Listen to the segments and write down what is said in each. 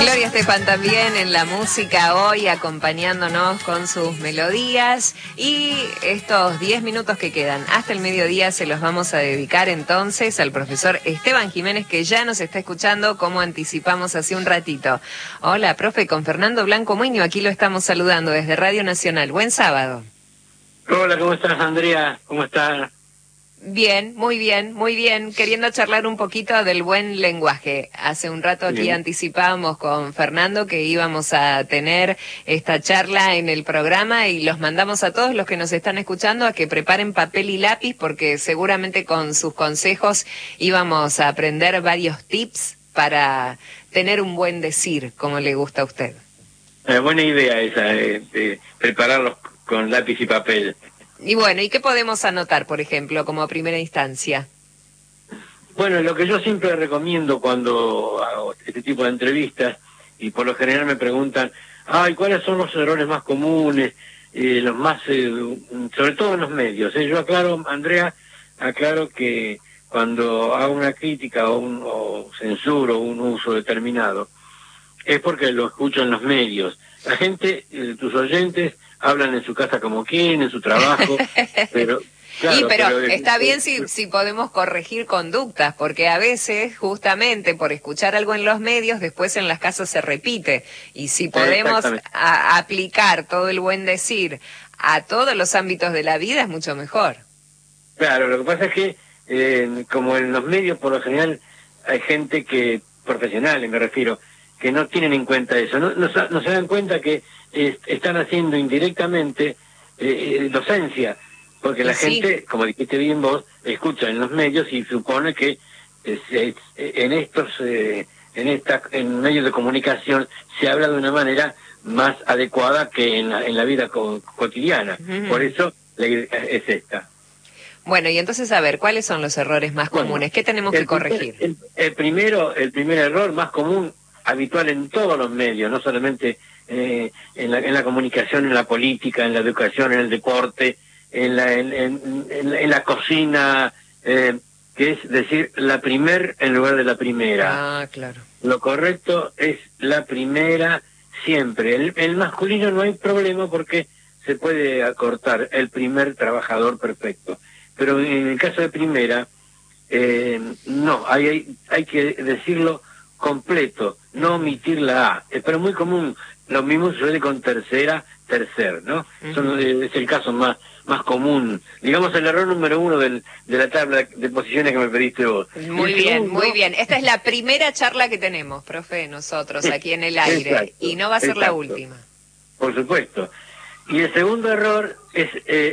Gloria Estefan también en la música hoy, acompañándonos con sus melodías. Y estos 10 minutos que quedan hasta el mediodía se los vamos a dedicar entonces al profesor Esteban Jiménez, que ya nos está escuchando, como anticipamos hace un ratito. Hola, profe, con Fernando Blanco Muño, aquí lo estamos saludando desde Radio Nacional. Buen sábado. Hola, ¿cómo estás, Andrea? ¿Cómo estás? Bien, muy bien, muy bien. Queriendo charlar un poquito del buen lenguaje. Hace un rato aquí anticipábamos con Fernando que íbamos a tener esta charla en el programa y los mandamos a todos los que nos están escuchando a que preparen papel y lápiz, porque seguramente con sus consejos íbamos a aprender varios tips para tener un buen decir, como le gusta a usted. Buena idea esa, de prepararlos con lápiz y papel. Y bueno, ¿y qué podemos anotar, por ejemplo, como primera instancia? Bueno, lo que yo siempre recomiendo cuando hago este tipo de entrevistas, y por lo general me preguntan, ¿cuáles son los errores más comunes, los más, sobre todo en los medios? Yo aclaro, Andrea, que cuando hago una crítica o censuro un uso determinado, es porque lo escucho en los medios. La gente, tus oyentes, hablan en su casa como quieren, en su trabajo, pero... Claro, pero está bien si podemos corregir conductas, porque a veces, justamente por escuchar algo en los medios, después en las casas se repite. Y si podemos aplicar todo el buen decir a todos los ámbitos de la vida, es mucho mejor. Claro, lo que pasa es que, como en los medios, por lo general, hay gente que, profesionales me refiero, que no tienen en cuenta eso, no se dan cuenta que están haciendo indirectamente docencia, porque la gente, como dijiste bien vos, escucha en los medios y supone que en medios de comunicación se habla de una manera más adecuada que en la vida cotidiana. Por eso la idea es esta. Bueno, y entonces, a ver, ¿cuáles son los errores más comunes? ¿Qué tenemos que corregir? El primer error más común, habitual en todos los medios, no solamente en la comunicación, en la política, en la educación, en el deporte, en la cocina, que es decir la primer en lugar de la primera. Ah, claro. Lo correcto es la primera siempre. El masculino no hay problema porque se puede acortar el primer trabajador perfecto. Pero en el caso de primera, no, hay que decirlo completo, no omitir la A. Pero muy común, lo mismo sucede con tercer, ¿no? Es el caso más común. Digamos el error número 1 de la tabla de posiciones que me pediste vos. Muy bien, muy bien. Esta es la primera charla que tenemos, profe, nosotros aquí en el aire. Exacto, y no va a ser la última. Por supuesto. Y el segundo error es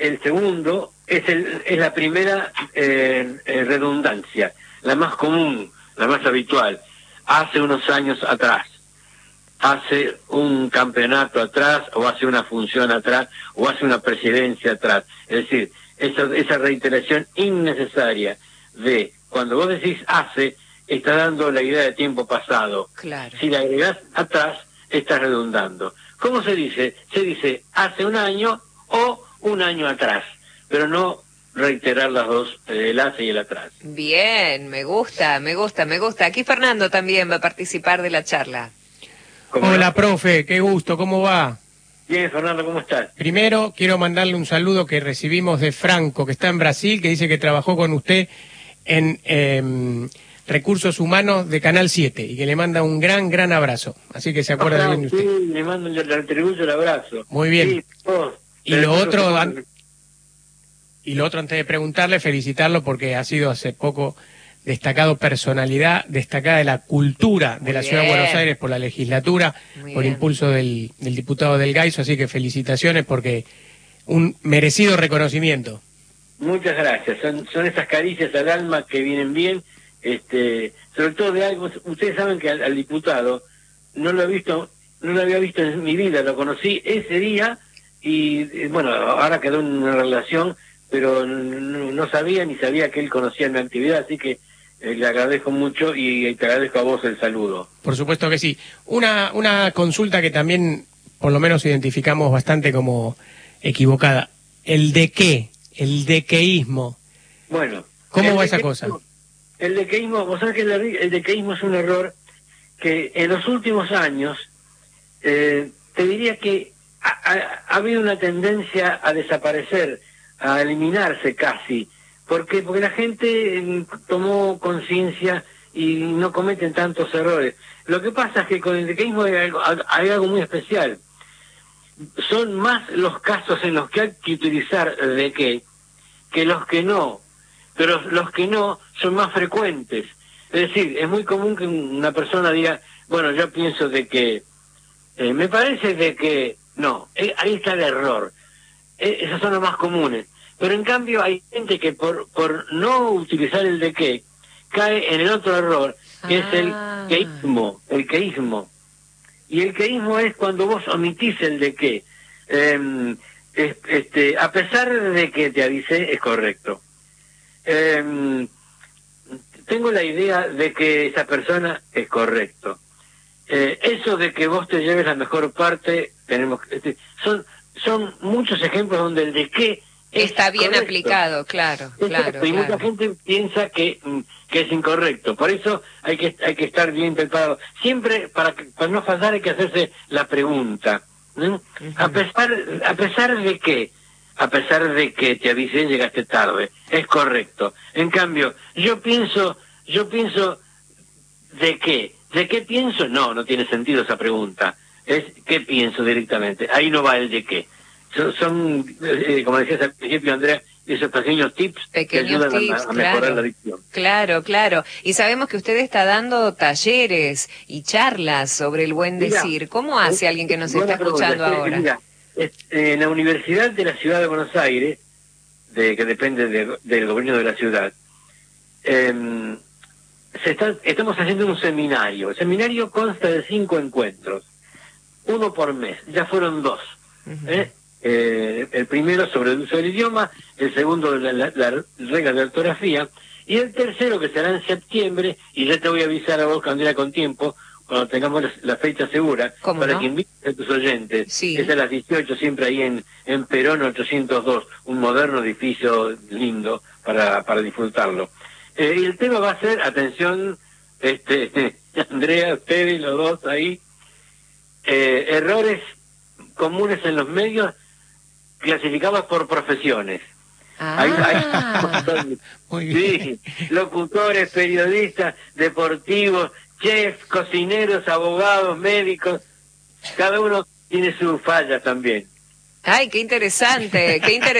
es la primera redundancia, la más común, la más habitual. Hace unos años atrás, hace un campeonato atrás, o hace una función atrás, o hace una presidencia atrás. Es decir, esa reiteración innecesaria de, cuando vos decís hace, está dando la idea de tiempo pasado. Claro. Si le agregás atrás, estás redundando. ¿Cómo se dice? Se dice hace un año o un año atrás, pero no reiterar las dos, el hace y el atrás. Bien, me gusta. Aquí Fernando también va a participar de la charla. Hola, profe, qué gusto, ¿cómo va? Bien, Fernando, ¿cómo estás? Primero, quiero mandarle un saludo que recibimos de Franco, que está en Brasil, que dice que trabajó con usted en Recursos Humanos de Canal 7 y que le manda un gran abrazo. Así que se acuerda bien de usted. Sí, le mando le atribuyo el abrazo. Muy bien. Sí, y lo otro, antes de preguntarle, felicitarlo porque ha sido hace poco destacado personalidad destacada de la cultura de la Ciudad de Buenos Aires por la legislatura, por impulso del diputado del Gaiso, así que felicitaciones porque un merecido reconocimiento. Muchas gracias, son esas caricias al alma que vienen bien, sobre todo de algo. Ustedes saben que al diputado no lo había visto en mi vida, lo conocí ese día y bueno, ahora quedó en una relación, pero no sabía ni sabía que él conocía mi actividad, así que le agradezco mucho y te agradezco a vos el saludo. Por supuesto que sí. Una consulta que también por lo menos identificamos bastante como equivocada. El dequeísmo. Bueno. ¿Cómo va esa cosa? El dequeísmo, vos sabés que el dequeísmo es un error que en los últimos años, te diría que ha habido una tendencia a desaparecer, a eliminarse casi. ¿Por qué? Porque la gente tomó conciencia y no cometen tantos errores. Lo que pasa es que con el dequeísmo hay algo muy especial. Son más los casos en los que hay que utilizar dequé que los que no. Pero los que no son más frecuentes. Es decir, es muy común que una persona diga, bueno, yo pienso de que, me parece de que, no, ahí está el error. Esos son los más comunes. Pero en cambio hay gente que por no utilizar el dequé, cae en el otro error, que es el queísmo. Y el queísmo es cuando vos omitís el dequé. A pesar de que te avisé, es correcto. Tengo la idea de que esa persona es correcto. Eso de que vos te lleves la mejor parte, son muchos ejemplos donde el dequé está bien correcto. Aplicado, claro. Y mucha gente piensa que es incorrecto. Por eso hay que estar bien preparado. Siempre, para no fallar, hay que hacerse la pregunta. ¿No? A pesar de que te avisé, llegaste tarde. Es correcto. En cambio, yo pienso, ¿de qué? ¿De qué pienso? No tiene sentido esa pregunta. Es ¿qué pienso directamente? Ahí no va el de qué. Son como decías al principio, Andrea, esos pequeños tips que ayudan a mejorar la dicción. Claro. Y sabemos que usted está dando talleres y charlas sobre el buen decir. ¿Cómo hace alguien que nos está escuchando ahora? Mira, en la Universidad de la Ciudad de Buenos Aires, que depende del gobierno de la ciudad, estamos haciendo un seminario. El seminario consta de 5 encuentros, 1 por mes. Ya fueron 2. El primero sobre el uso del idioma, el segundo las reglas de ortografía, y el tercero que será en septiembre, y ya te voy a avisar a vos, Andrea, con tiempo, cuando tengamos la fecha segura, para que invites a tus oyentes. Sí. Es a las 18, siempre ahí en Perón 802, un moderno edificio lindo para disfrutarlo. Y el tema va a ser, atención, Andrea, ustedes los dos ahí, errores comunes en los medios clasificados por profesiones. Muy bien. Sí, locutores, periodistas, deportivos, chefs, cocineros, abogados, médicos, cada uno tiene sus fallas también. Ay, qué interesante.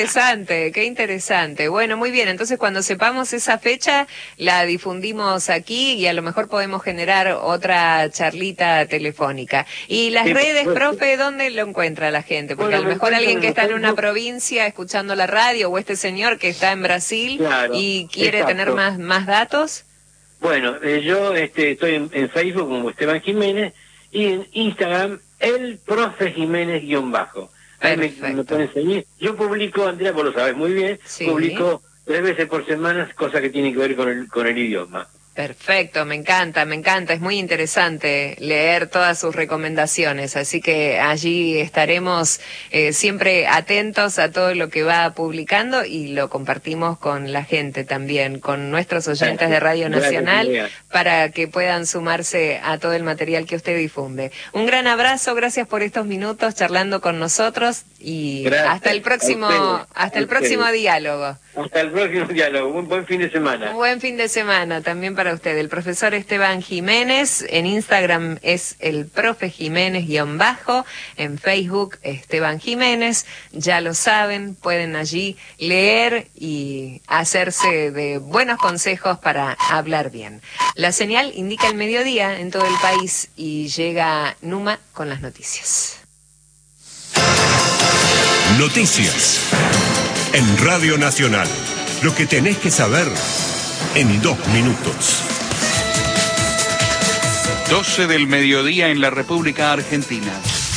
Bueno, muy bien, entonces cuando sepamos esa fecha, la difundimos aquí y a lo mejor podemos generar otra charlita telefónica. Y las redes, profe, ¿dónde lo encuentra la gente? Porque a lo mejor alguien que está en una provincia escuchando la radio, o este señor que está en Brasil y quiere tener más datos. Bueno, yo estoy en Facebook como Esteban Jiménez y en Instagram, el profe Jiménez _. Me pueden seguir. Yo publico, Andrea, vos lo sabes muy bien, publico 3 veces por semana cosas que tienen que ver con el idioma. Perfecto, me encanta, es muy interesante leer todas sus recomendaciones, así que allí estaremos siempre atentos a todo lo que va publicando y lo compartimos con la gente también, con nuestros oyentes de Radio Nacional, para que puedan sumarse a todo el material que usted difunde. Un gran abrazo, gracias por estos minutos charlando con nosotros y hasta el próximo diálogo. Hasta el próximo diálogo. Un buen fin de semana. Un buen fin de semana también para usted. El profesor Esteban Jiménez, en Instagram es el profe Jiménez _, en Facebook Esteban Jiménez, ya lo saben, pueden allí leer y hacerse de buenos consejos para hablar bien. La señal indica el mediodía en todo el país y llega Numa con las noticias. Noticias en Radio Nacional. Lo que tenés que saber en 2 minutos. 12 del mediodía en la República Argentina.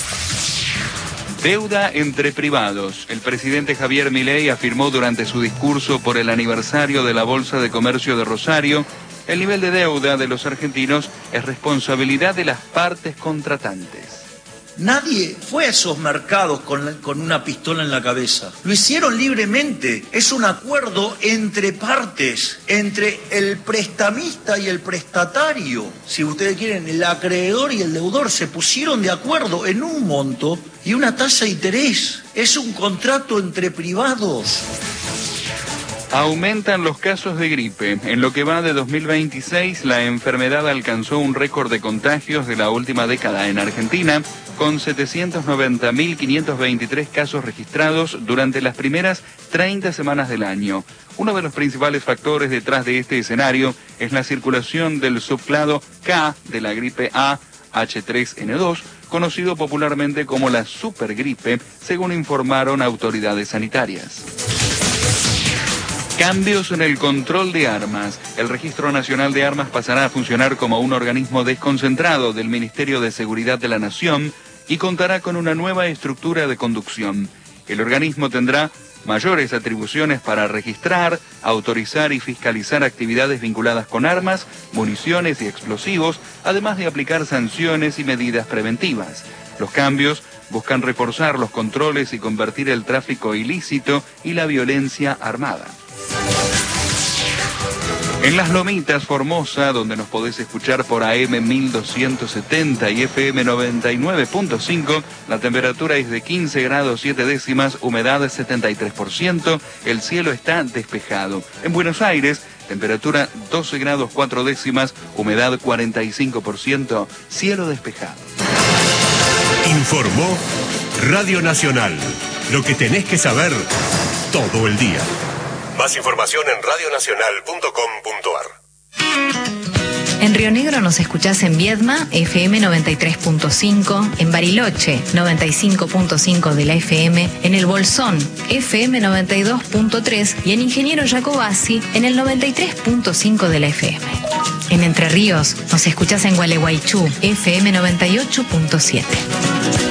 Deuda entre privados. El presidente Javier Milei afirmó durante su discurso por el aniversario de la Bolsa de Comercio de Rosario, el nivel de deuda de los argentinos es responsabilidad de las partes contratantes. Nadie fue a esos mercados con una pistola en la cabeza. Lo hicieron libremente. Es un acuerdo entre partes, entre el prestamista y el prestatario. Si ustedes quieren, el acreedor y el deudor se pusieron de acuerdo en un monto y una tasa de interés. Es un contrato entre privados. Aumentan los casos de gripe. En lo que va de 2026, la enfermedad alcanzó un récord de contagios de la última década en Argentina, con 790.523 casos registrados durante las primeras 30 semanas del año. Uno de los principales factores detrás de este escenario es la circulación del subclado K de la gripe A H3N2, conocido popularmente como la supergripe, según informaron autoridades sanitarias. Cambios en el control de armas. El Registro Nacional de Armas pasará a funcionar como un organismo desconcentrado del Ministerio de Seguridad de la Nación y contará con una nueva estructura de conducción. El organismo tendrá mayores atribuciones para registrar, autorizar y fiscalizar actividades vinculadas con armas, municiones y explosivos, además de aplicar sanciones y medidas preventivas. Los cambios buscan reforzar los controles y convertir el tráfico ilícito y la violencia armada. En Las Lomitas, Formosa, donde nos podés escuchar por AM 1270 y FM 99.5, la temperatura es de 15 grados 7 décimas, humedad 73%, el cielo está despejado. En Buenos Aires, temperatura 12 grados 4 décimas, humedad 45%, cielo despejado. Informó Radio Nacional. Lo que tenés que saber todo el día. Más información en radionacional.com.ar. En Río Negro nos escuchás en Viedma, FM 93.5, en Bariloche, 95.5 de la FM, en El Bolsón, FM 92.3 y en Ingeniero Jacobasi, en el 93.5 de la FM. En Entre Ríos nos escuchás en Gualeguaychú, FM 98.7.